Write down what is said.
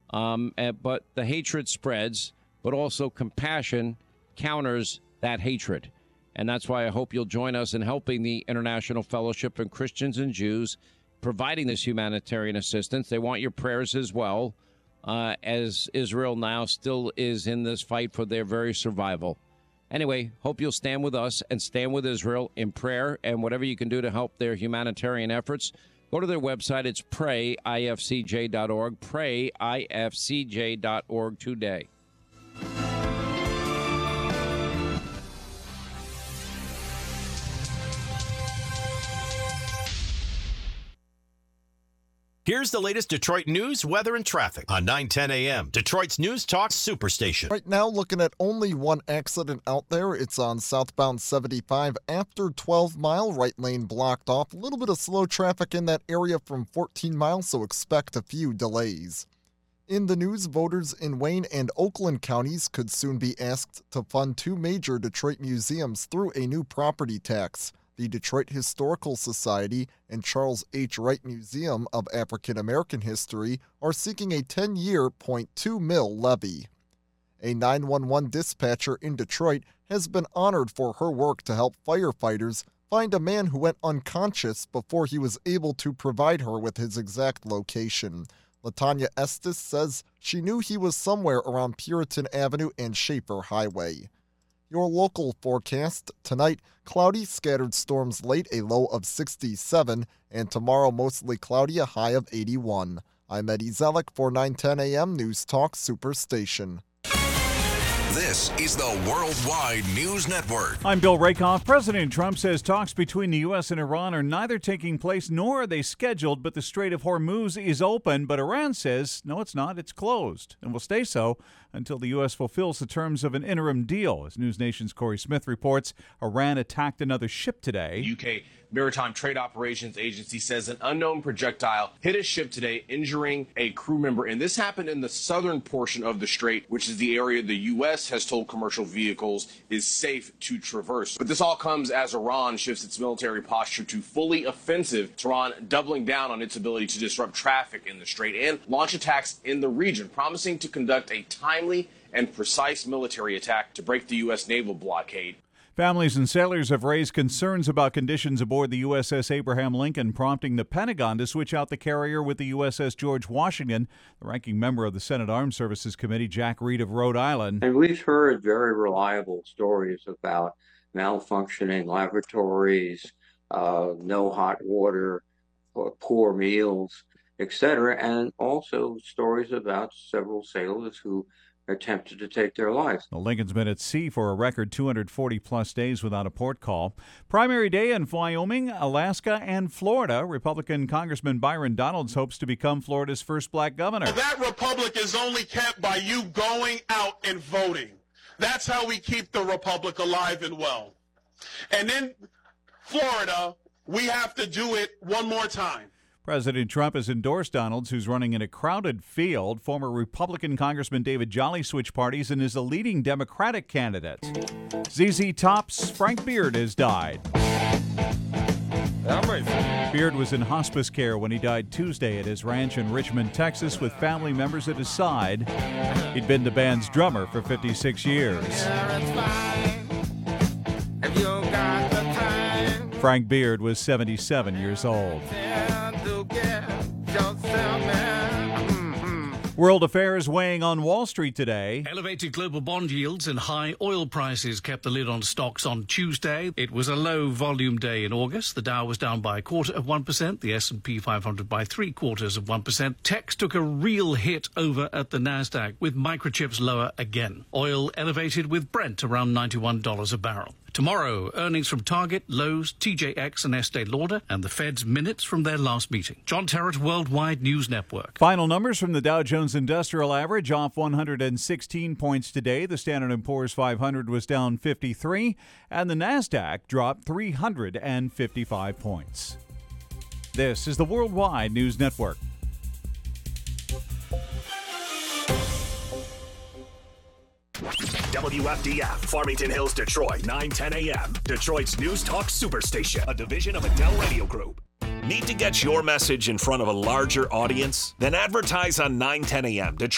But the hatred spreads, but also compassion counters that hatred. And that's why I hope you'll join us in helping the International Fellowship of Christians and Jews providing this humanitarian assistance. They want your prayers as well, as Israel now still is in this fight for their very survival. Anyway, hope you'll stand with us and stand with Israel in prayer and whatever you can do to help their humanitarian efforts. Go to their website. It's prayifcj.org, prayifcj.org today. Here's the latest Detroit news, weather, and traffic on 910 a.m. Detroit's News Talk Superstation. Right now, looking at only one accident out there. It's on southbound 75 after 12 Mile, right lane blocked off. A little bit of slow traffic in that area from 14 Mile, so expect a few delays. In the news, voters in Wayne and Oakland counties could soon be asked to fund two major Detroit museums through a new property tax. The Detroit Historical Society and Charles H. Wright Museum of African American History are seeking a 10-year .2 mil levy. A 911 dispatcher in Detroit has been honored for her work to help firefighters find a man who went unconscious before he was able to provide her with his exact location. LaTanya Estes says she knew he was somewhere around Puritan Avenue and Schaefer Highway. Your local forecast: tonight, cloudy, scattered storms late, a low of 67, and tomorrow mostly cloudy, a high of 81. I'm Eddie Zellick for 910 a.m. News Talk Superstation. This is the Worldwide News Network. I'm Bill Rakoff. President Trump says talks between the U.S. and Iran are neither taking place nor are they scheduled, but the Strait of Hormuz is open. But Iran says, no, it's not. It's closed and will stay so until the U.S. fulfills the terms of an interim deal. As News Nation's Corey Smith reports, Iran attacked another ship today. UK Maritime Trade Operations Agency says an unknown projectile hit a ship today, injuring a crew member. And this happened in the southern portion of the strait, which is the area the U.S. has told commercial vehicles is safe to traverse. But this all comes as Iran shifts its military posture to fully offensive, Tehran doubling down on its ability to disrupt traffic in the strait and launch attacks in the region, promising to conduct a timely and precise military attack to break the U.S. naval blockade. Families and sailors have raised concerns about conditions aboard the USS Abraham Lincoln, prompting the Pentagon to switch out the carrier with the USS George Washington. The ranking member of the Senate Armed Services Committee, Jack Reed of Rhode Island. And we've heard very reliable stories about malfunctioning laboratories, no hot water, poor meals, etc., and also stories about several sailors who attempted to take their lives. The Lincoln's been at sea for a record 240-plus days without a port call. Primary day in Wyoming, Alaska, and Florida. Republican Congressman Byron Donalds hopes to become Florida's first black governor. That republic is only kept by you going out and voting. That's how we keep the republic alive and well. And in Florida, we have to do it one more time. President Trump has endorsed Donalds, who's running in a crowded field. Former Republican Congressman David Jolly switched parties and is a leading Democratic candidate. ZZ Top's Frank Beard has died. Beard was in hospice care when he died Tuesday at his ranch in Richmond, Texas, with family members at his side. He'd been the band's drummer for 56 years. Frank Beard was 77 years old. World affairs weighing on Wall Street today. Elevated global bond yields and high oil prices kept the lid on stocks on Tuesday. It was a low-volume day in August. The Dow was down by 0.25%, the S&P 500 by 0.75%. Techs took a real hit over at the Nasdaq, with microchips lower again. Oil elevated with Brent around $91 a barrel. Tomorrow, earnings from Target, Lowe's, TJX and Estee Lauder, and the Fed's minutes from their last meeting. John Terrett, Worldwide News Network. Final numbers from the Dow Jones Industrial Average, off 116 points today. The Standard & Poor's 500 was down 53, and the Nasdaq dropped 355 points. This is the Worldwide News Network. WFDF, Farmington Hills, Detroit, 910 a.m. Detroit's News Talk Superstation, a division of Adele Radio Group. Need to get your message in front of a larger audience? Then advertise on 910 a.m. Detroit.